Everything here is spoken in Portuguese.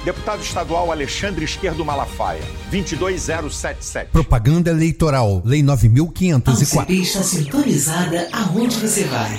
Deputado estadual Alexandre Esquerdo Malafaia, 22077. Propaganda eleitoral, Lei 9.504. A UCP está sintonizada aonde você vai.